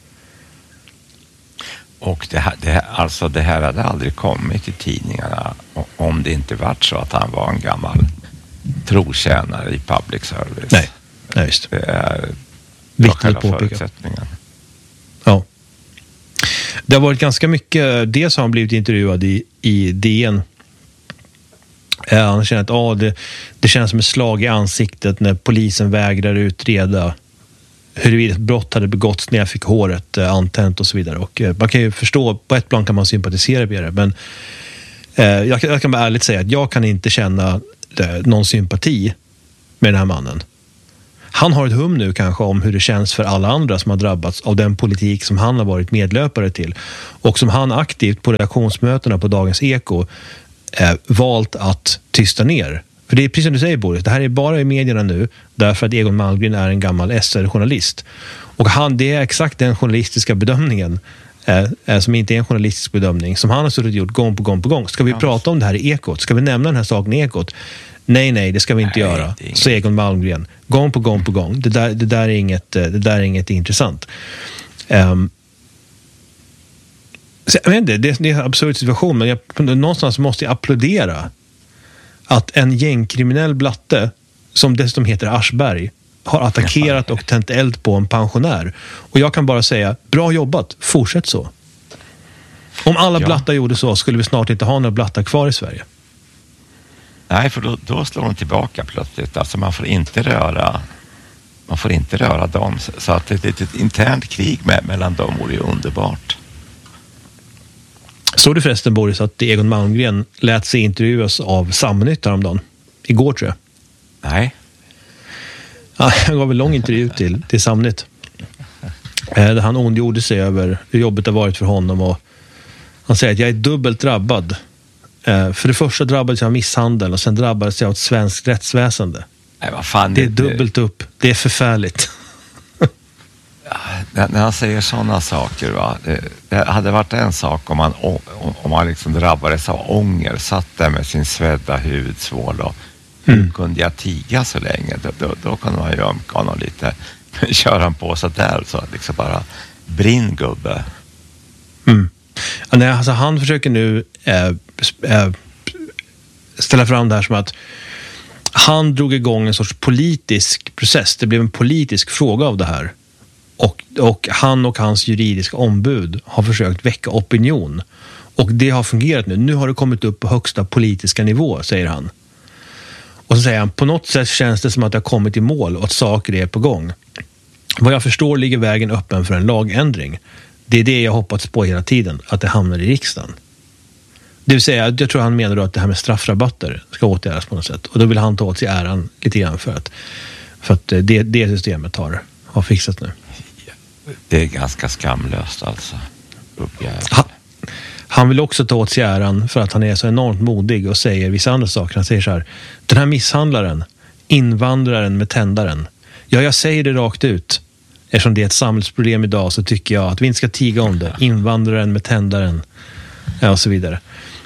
Och det här hade aldrig kommit i tidningarna om det inte varit så att han var en gammal trotjänare i public service. Nej, just. Det är viktigt påpeka. Ja. Det har varit ganska mycket, dels har han blivit intervjuad i DN. Han känner att det känns som ett slag i ansiktet när polisen vägrar utreda huruvida ett brott hade begåtts när jag fick håret antänt och så vidare. Och man kan ju förstå, på ett plan kan man sympatisera med det, men jag kan bara ärligt säga att jag kan inte känna någon sympati med den här mannen. Han har ett hum nu kanske om hur det känns för alla andra som har drabbats av den politik som han har varit medlöpare till, och som han aktivt på redaktionsmötena på Dagens Eko valt att tysta ner. För det är precis som du säger, Boris, det här är bara i medierna nu därför att Egon Malmgren är en gammal SR-journalist. Och det är exakt den journalistiska bedömningen som inte är en journalistisk bedömning som han har suttit och gjort gång på gång på gång. Ska vi prata om det här i Ekot? Ska vi nämna den här saken i Ekot? Nej, det ska vi inte göra. Så Egon Malmgren, gång på gång på gång. Det där är inget intressant. Så, jag vet inte, det är en absurd situation, men någonstans måste jag applådera att en gängkriminell blatte, som dessutom heter Aschberg, har attackerat och tänt eld på en pensionär. Och jag kan bara säga, bra jobbat, fortsätt så. Om alla blattar gjorde så skulle vi snart inte ha några blattar kvar i Sverige. Nej, för då slår de tillbaka plötsligt. Alltså man får inte röra dem. Så att ett internt krig mellan dem vore ju underbart. Såg du förresten, Boris, att Egon Malmgren lät sig intervjuas av Samnytt häromdagen? Igår, tror jag. Nej. Ja, han gav en lång intervju till Samnytt. Där han ondgjorde sig över hur jobbet har varit för honom. Och han säger att jag är dubbelt drabbad. För det första drabbades jag av misshandel och sen drabbades jag av ett svenskt rättsväsende. Nej, vad fan, det är dubbelt upp. Det är förfärligt. När han säger sådana saker, va? Det hade varit en sak om man liksom drabbades av ånger, satt där med sin svedda huvudsvål och kunde jag tiga så länge, då kunde man ju honom lite, köra han på så där, så liksom bara brinn gubbe. Alltså, han försöker nu ställa fram det här som att han drog igång en sorts politisk process. Det blev en politisk fråga av det här. Och han och hans juridiska ombud har försökt väcka opinion. Och det har fungerat nu. Nu har det kommit upp på högsta politiska nivå, säger han. Och så säger han, på något sätt känns det som att det har kommit i mål och att saker är på gång. Vad jag förstår ligger vägen öppen för en lagändring. Det är det jag hoppats på hela tiden, att det hamnar i riksdagen. Det vill säga, jag tror han menar då att det här med straffrabatter ska åtgärdas på något sätt. Och då vill han ta åt sig äran lite grann för att det systemet har fixat nu. Det är ganska skamlöst alltså. Han vill också ta åt sig äran för att han är så enormt modig och säger vissa andra saker. Han säger så här, den här misshandlaren, invandraren med tändaren. Ja, jag säger det rakt ut. Eftersom det är ett samhällsproblem idag så tycker jag att vi inte ska tiga om det. Invandraren med tändaren. Ja, och så vidare.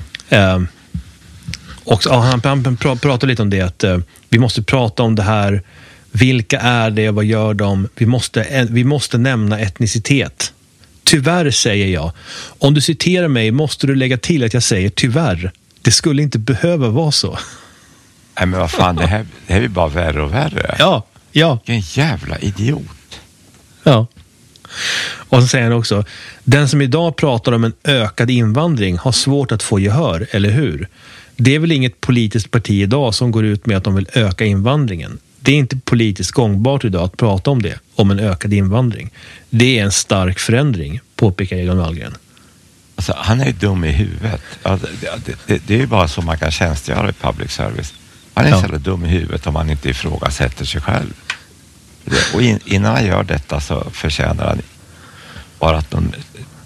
Han pratar lite om det, att vi måste prata om det här. Vilka är det? Vad gör de? Vi måste nämna etnicitet. Tyvärr, säger jag. Om du citerar mig måste du lägga till att jag säger tyvärr. Det skulle inte behöva vara så. Nej, men vad fan, det här är bara värre och värre. Ja. Vilken jävla idiot. Ja. Och så säger han också, den som idag pratar om en ökad invandring har svårt att få gehör, eller hur? Det är väl inget politiskt parti idag som går ut med att de vill öka invandringen. Det är inte politiskt gångbart idag att prata om det, om en ökad invandring. Det är en stark förändring, påpekar Egon Malmgren. Alltså, han är ju dum i huvudet. Alltså, det är ju bara så man kan tjänstgöra i public service. Han är så jävla dum i huvudet om man inte ifrågasätter sig själv. Och innan han gör detta så förtjänar han bara att de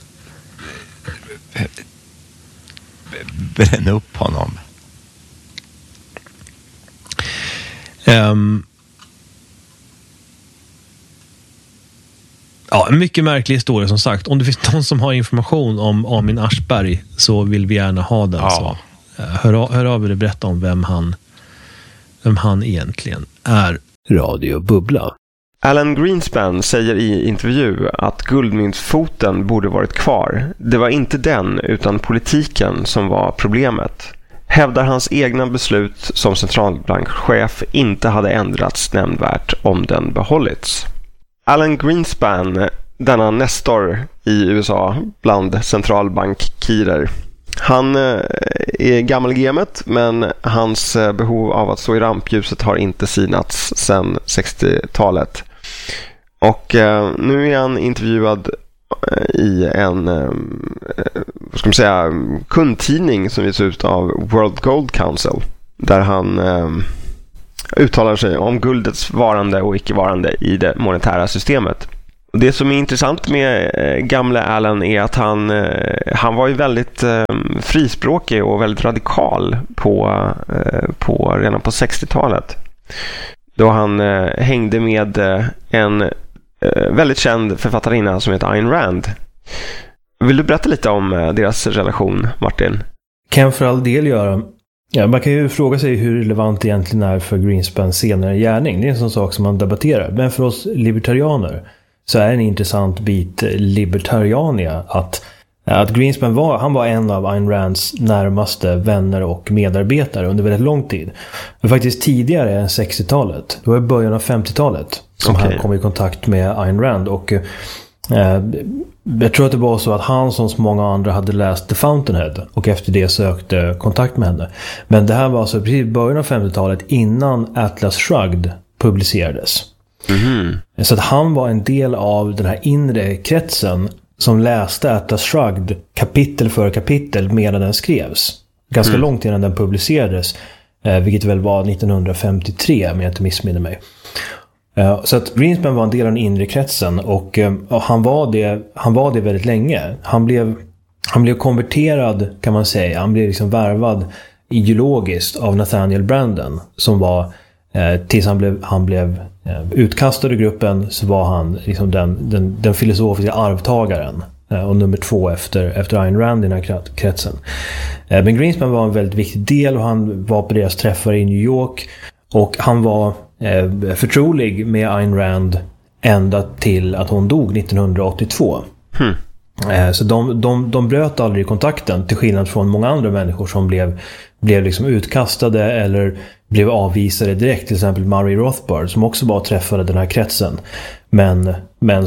bränner upp honom. Ja, en mycket märklig historia som sagt. Om det finns någon som har information om Amin Aschberg så vill vi gärna ha den. Ja. Så hör av er och berätta om vem han egentligen är. Radio Bubbla. Alan Greenspan säger i intervju att guldmyntfoten borde varit kvar. Det var inte den utan politiken som var problemet. Hävdar hans egna beslut som centralbankchef inte hade ändrats nämnvärt om den behållits. Alan Greenspan, denna nestor i USA bland centralbankkirer. Han är gammal i gamet, men hans behov av att stå i rampljuset har inte sinats sedan 60-talet. Och nu är han intervjuad i en kundtidning som ges ut av World Gold Council, där han uttalar sig om guldets varande och icke-varande i det monetära systemet. Och det som är intressant med gamla Alan är att han var ju väldigt frispråkig och väldigt radikal redan på 60-talet. Då han hängde med en väldigt känd författarinna som heter Ayn Rand. Vill du berätta lite om deras relation, Martin? Kan för all del göra. Ja, man kan ju fråga sig hur relevant det egentligen är för Greenspans senare gärning. Det är en sån sak som man debatterar. Men för oss libertarianer så är en intressant bit libertariania att Greenspan var en av Ayn Rands närmaste vänner och medarbetare under väldigt lång tid. Men faktiskt tidigare än 60-talet. Det var i början av 50-talet som han kom i kontakt med Ayn Rand. Och jag tror att det var så att han som så många andra hade läst The Fountainhead och efter det sökte kontakt med henne. Men det här var alltså precis i början av 50-talet innan Atlas Shrugged publicerades. Så att han var en del av den här inre kretsen som läste Atlas Shrugged kapitel för kapitel medan den skrevs. Ganska långt innan den publicerades, vilket väl var 1953 om jag inte missminner mig. Så att Greenspan var en del av den inre kretsen och han var det väldigt länge. Han blev konverterad kan man säga. Han blev liksom värvad ideologiskt av Nathaniel Branden som var tills han blev utkastad ur gruppen, så var han liksom den filosofiska arvtagaren och nummer 2 efter Ayn Rand i den här kretsen. Men Greenspan var en väldigt viktig del och han var på deras träffar i New York och han var förtrolig med Ayn Rand ända till att hon dog 1982. Så de bröt aldrig kontakten, till skillnad från många andra människor som blev liksom utkastade eller blev avvisade direkt, till exempel Murray Rothbard som också bara träffade den här kretsen men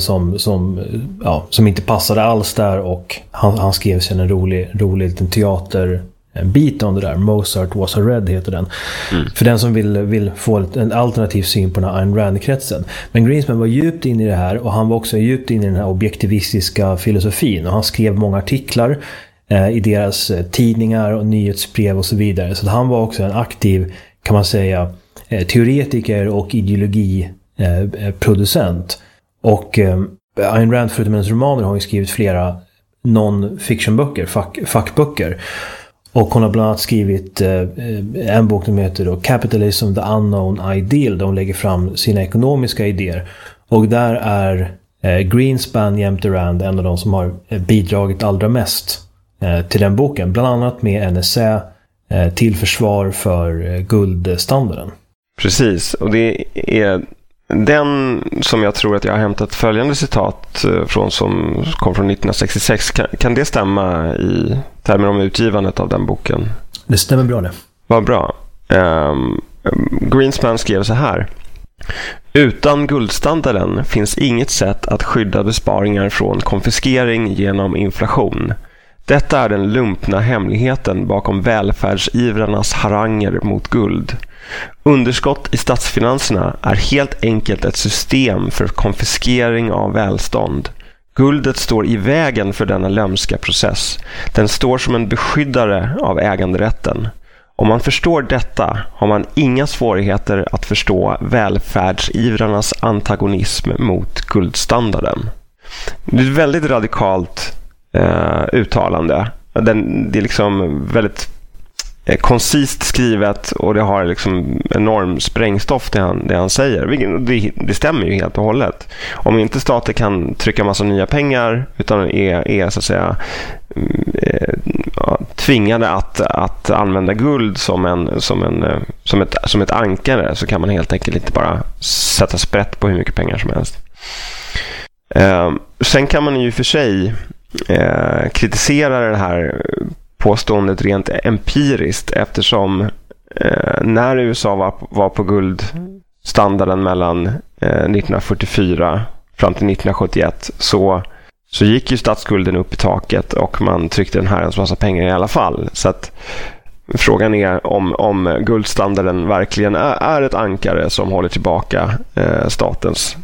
som inte passade alls där, och han skrev sen en rolig liten teaterbit om det där. Mozart Was a Red heter den. För den som vill få en alternativ syn på den här Ayn Rand-kretsen. Men Greenspan var djupt in i det här och han var också djupt in i den här objektivistiska filosofin och han skrev många artiklar i deras tidningar och nyhetsbrev och så vidare. Så han var också en aktiv, kan man säga, teoretiker och ideologiproducent. Och Ayn Rand, förutom hennes romaner, har ju skrivit flera non-fiction-böcker, fackböcker. Och hon har bland annat skrivit en bok som heter då Capitalism, the Unknown Ideal, där hon lägger fram sina ekonomiska idéer. Och där är Greenspan jämte Rand en av de som har bidragit allra mest till den boken. Bland annat med en essä till försvar för guldstandarden. Precis, och det är den som jag tror att jag har hämtat följande citat från som kom från 1966. Kan det stämma i termer om utgivandet av den boken? Det stämmer bra det. Vad bra. Greenspan skrev så här: utan guldstandarden finns inget sätt att skydda besparingar från konfiskering genom inflation. Detta är den lumpna hemligheten bakom välfärdsivrarnas haranger mot guld. Underskott i statsfinanserna är helt enkelt ett system för konfiskering av välstånd. Guldet står i vägen för denna lömska process. Den står som en beskyddare av äganderätten. Om man förstår detta har man inga svårigheter att förstå välfärdsivrarnas antagonism mot guldstandarden. Det är ett väldigt radikalt uttalande. Det är liksom väldigt koncist skrivet och det har liksom enorm sprängstoff det han säger. Det stämmer ju helt och hållet. Om inte stater kan trycka massa nya pengar utan är så att säga tvingade att använda guld som ett ankare, så kan man helt enkelt inte bara sätta sprätt på hur mycket pengar som helst. Sen kan man ju för sig kritisera det här påståendet rent empiriskt, eftersom när USA var på guldstandarden mellan 1944 fram till 1971 så gick ju statsskulden upp i taket och man tryckte den här en massa pengar i alla fall. Så att frågan är om guldstandarden verkligen är ett ankare som håller tillbaka statens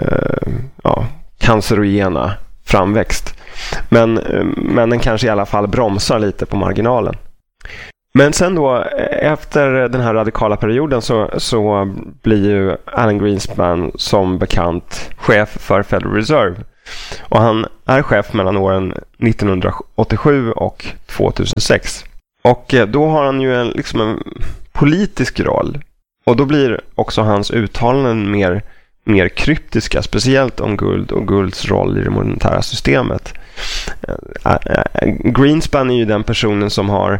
cancerogena framväxt. Men den kanske i alla fall bromsar lite på marginalen. Men sen då, efter den här radikala perioden så blir ju Alan Greenspan som bekant chef för Federal Reserve. Och han är chef mellan åren 1987 och 2006. Och då har han ju en politisk roll. Och då blir också hans uttalanden mer kryptiska, speciellt om guld och gulds roll i det monetära systemet. Greenspan är ju den personen som har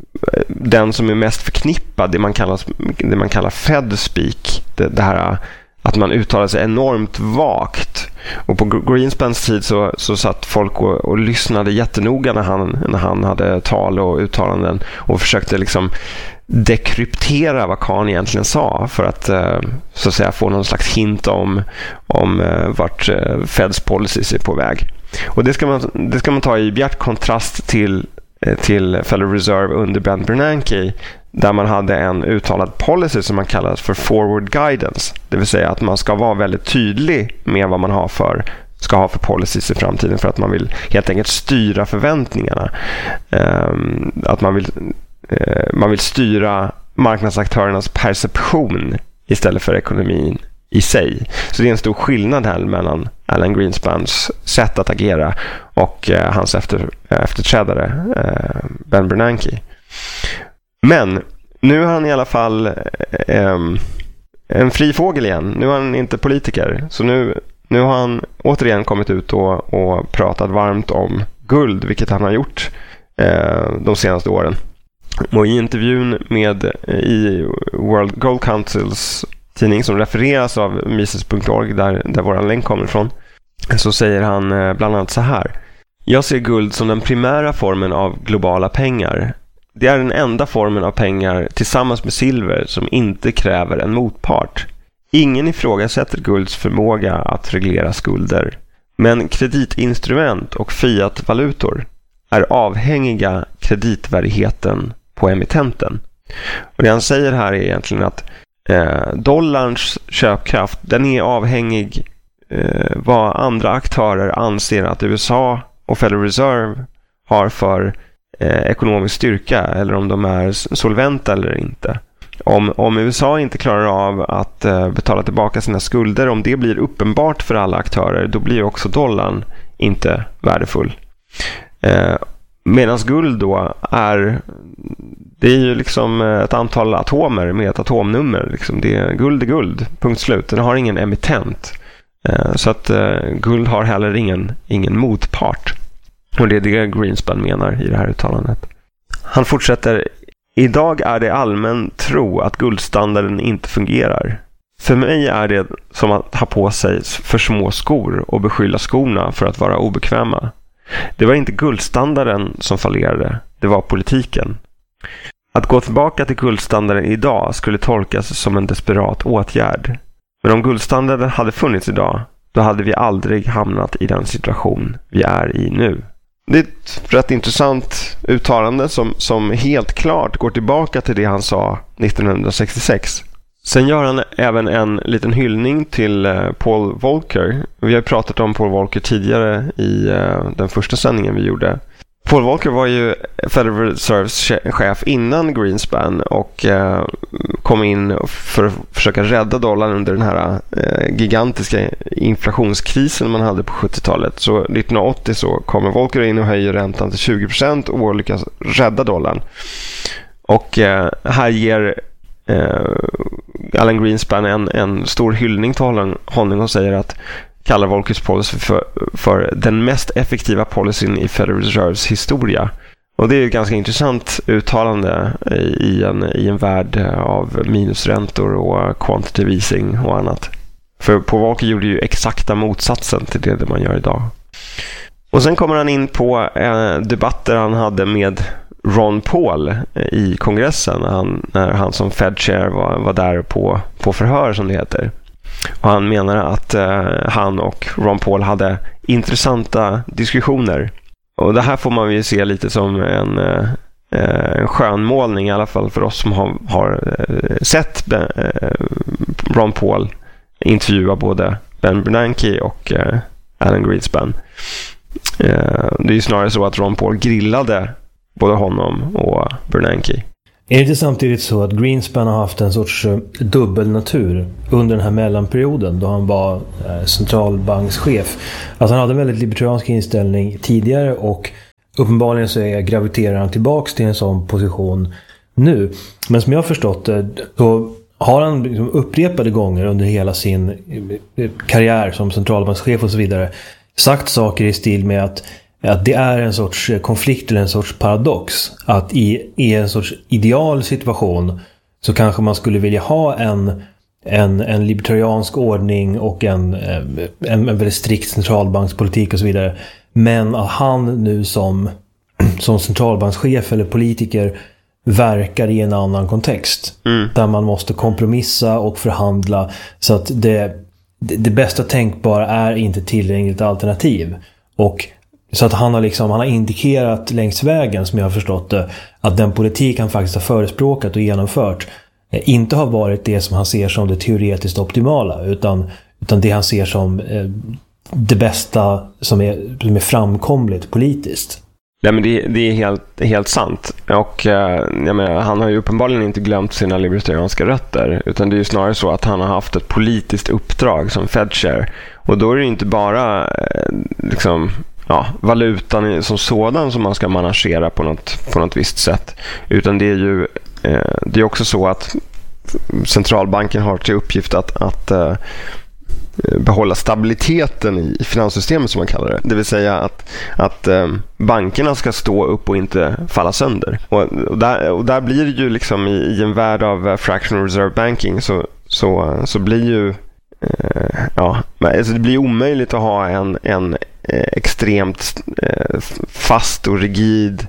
den som är mest förknippad, det man kallar Fed speak, det här att man uttalade sig enormt vagt. Och på Greenspans tid så satt folk och lyssnade jättenoga när han hade tal och uttalanden och försökte liksom dekryptera vad Khan egentligen sa för att så att säga få någon slags hint om vart Feds policies är på väg. Och det ska man ta i bjärt kontrast till Federal Reserve under Ben Bernanke, där man hade en uttalad policy som man kallar för forward guidance. Det vill säga att man ska vara väldigt tydlig med vad man ska ha för policies i framtiden, för att man vill helt enkelt styra förväntningarna. Att man vill styra marknadsaktörernas perception istället för ekonomin i sig. Så det är en stor skillnad här mellan Alan Greenspans sätt att agera och hans efterträdare Ben Bernanke. Men nu har han i alla fall en fri fågel igen. Nu är han inte politiker. Så nu har han återigen kommit ut och pratat varmt om guld, vilket han har gjort de senaste åren. Och i intervjun i World Gold Councils tidning som refereras av Mises.org, där våran länk kommer ifrån, så säger han bland annat så här: jag ser guld som den primära formen av globala pengar. Det är den enda formen av pengar tillsammans med silver som inte kräver en motpart. Ingen ifrågasätter gulds förmåga att reglera skulder. Men kreditinstrument och fiatvalutor är avhängiga kreditvärdigheten på emittenten. Och det han säger här är egentligen att dollarns köpkraft, den är avhängig vad andra aktörer anser att USA och Federal Reserve har för ekonomisk styrka, eller om de är solventa eller inte. Om USA inte klarar av att betala tillbaka sina skulder, om det blir uppenbart för alla aktörer, då blir också dollarn inte värdefull. Medan guld då det är ju liksom ett antal atomer med ett atomnummer. Liksom. Guld är guld, punkt slut. Den har ingen emittent. Så att guld har heller ingen motpart. Och det är det Greenspan menar i det här uttalandet. Han fortsätter: idag är det allmän tro att guldstandarden inte fungerar. För mig är det som att ha på sig för små skor och beskylla skorna för att vara obekväma. Det var inte guldstandarden som fallerade, det var politiken. Att gå tillbaka till guldstandarden idag skulle tolkas som en desperat åtgärd. Men om guldstandarden hade funnits idag, då hade vi aldrig hamnat i den situation vi är i nu. Det är ett rätt intressant uttalande som helt klart går tillbaka till det han sa 1966. Sen gör han även en liten hyllning till Paul Volcker. Vi har pratat om Paul Volcker tidigare i den första sändningen vi gjorde. Paul Volcker var ju Federal Reserves chef innan Greenspan och kom in för att försöka rädda dollarn under den här gigantiska inflationskrisen man hade på 70-talet. Så 1980 så kommer Volcker in och höjer räntan till 20% och lyckas rädda dollarn. Och här ger Alan Greenspan en stor hyllning till honom och säger att kallar Volckers policy för den mest effektiva policyn i Federal Reserves historia. Och det är ett ganska intressant uttalande i en värld av minusräntor och quantitative easing och annat. För Paul Volcker gjorde ju exakta motsatsen till det man gör idag. Och sen kommer han in på debatter han hade med Ron Paul i kongressen när han som Fed Chair var där på förhör, som det heter. Och han menar att han och Ron Paul hade intressanta diskussioner. Och det här får man ju se lite som en skönmålning, i alla fall för oss som har sett Ron Paul intervjua både Ben Bernanke och Alan Greenspan. Det är ju snarare så att Ron Paul grillade både honom och Bernanke. Är det inte samtidigt så att Greenspan har haft en sorts dubbelnatur under den här mellanperioden då han var centralbankschef? Alltså han hade en väldigt libertariansk inställning tidigare och uppenbarligen så graviterar han tillbaks till en sån position nu. Men som jag har förstått det så har han liksom upprepade gånger under hela sin karriär som centralbankschef och så vidare sagt saker i stil med att det är en sorts konflikt eller en sorts paradox. Att i en sorts ideal situation så kanske man skulle vilja ha en libertariansk ordning och en väldigt strikt centralbankspolitik och så vidare. Men att han nu som centralbankschef eller politiker verkar i en annan kontext. Där man måste kompromissa och förhandla så att det bästa tänkbara är inte tillgängligt alternativ. Och så att han har indikerat längs vägen, som jag har förstått det, att den politik han faktiskt har förespråkat och genomfört inte har varit det som han ser som det teoretiskt optimala, utan det han ser som det bästa som är framkomligt politiskt. Ja, men det är helt sant. Och jag menar, han har ju uppenbarligen inte glömt sina libertarianska rötter, utan det är ju snarare så att han har haft ett politiskt uppdrag som Fed Chair. Och då är det ju inte bara valutan som sådan som man ska managera på något visst sätt, utan det är ju det är också så att centralbanken har till uppgift att behålla stabiliteten i finanssystemet, som man kallar det. Det vill säga att bankerna ska stå upp och inte falla sönder. Och där blir det ju liksom i en värld av fractional reserve banking så blir ju alltså det blir omöjligt att ha en extremt fast och rigid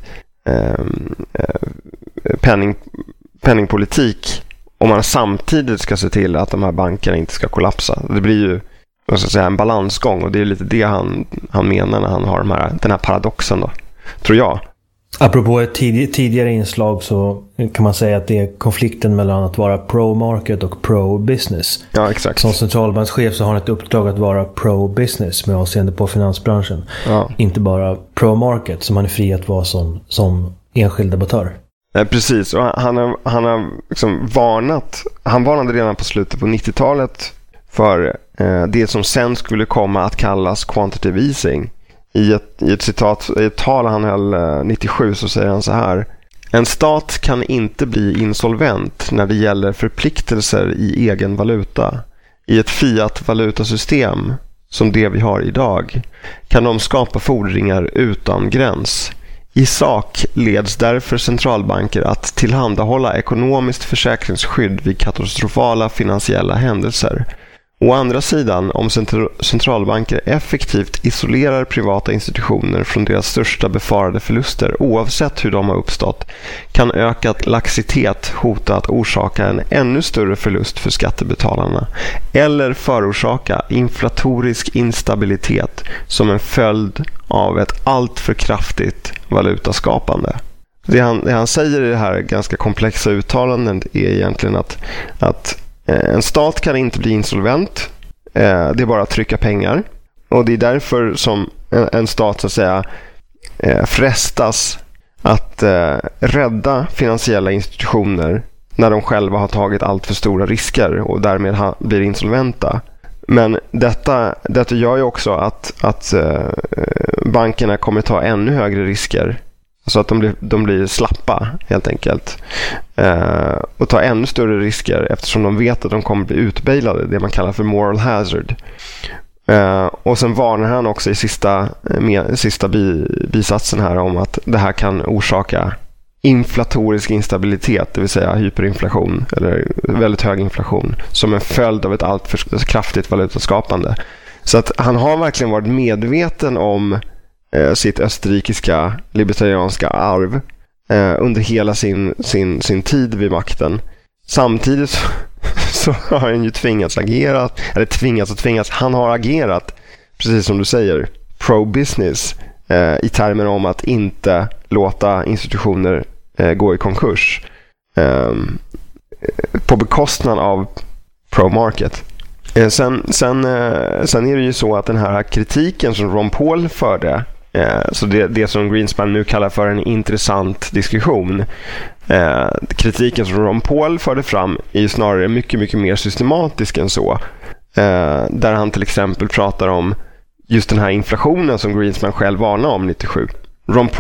penningpolitik om man samtidigt ska se till att de här bankerna inte ska kollapsa. Det blir ju en balansgång, och det är lite det han menar när han har den här paradoxen då, tror jag. Apropå ett tidigare inslag så kan man säga att det är konflikten mellan att vara pro-market och pro-business. Ja, exakt. Som centralbankschef så har han ett uppdrag att vara pro-business med avseende på finansbranschen. Ja. Inte bara pro-market, som han är fri att vara som enskild debattör. Precis, och han har liksom varnat. Han varnade redan på slutet på 90-talet för det som sen skulle komma att kallas quantitative easing. I ett tal han höll 97 så säger han så här: en stat kan inte bli insolvent när det gäller förpliktelser i egen valuta. I ett fiat-valutasystem som det vi har idag kan de skapa fordringar utan gräns. I sak leds därför centralbanker att tillhandahålla ekonomiskt försäkringsskydd vid katastrofala finansiella händelser. Å andra sidan, om centralbanker effektivt isolerar privata institutioner från deras största befarade förluster, oavsett hur de har uppstått, kan ökad laxitet hota att orsaka en ännu större förlust för skattebetalarna eller förorsaka inflatorisk instabilitet som en följd av ett alltför kraftigt valutaskapande. Det han säger i det här ganska komplexa uttalandet är egentligen att en stat kan inte bli insolvent. Det är bara att trycka pengar. Och det är därför som en stat så att säga frestas att rädda finansiella institutioner när de själva har tagit allt för stora risker och därmed blir insolventa. Men detta gör ju också att bankerna kommer ta ännu högre risker. Så att de blir slappa helt enkelt. Och tar ännu större risker eftersom de vet att de kommer bli utbailade. Det man kallar för moral hazard. Och sen varnar han också i sista bisatsen här om att det här kan orsaka inflatorisk instabilitet, det vill säga hyperinflation eller väldigt hög inflation som en följd av ett alltför kraftigt valutaskapande. Så att han har verkligen varit medveten om sitt österrikiska libertarianska arv under hela sin tid vid makten. Samtidigt så har han ju tvingats. Han har agerat, precis som du säger, pro-business i termer om att inte låta institutioner gå i konkurs på bekostnad av pro-market. Sen är det ju så att den här kritiken som Ron Paul förde, så det som Greenspan nu kallar för en intressant diskussion, kritiken som Ron Paul förde fram är ju snarare mycket, mycket mer systematisk än så. Där han till exempel pratar om just den här inflationen som Greenspan själv varnade om 97.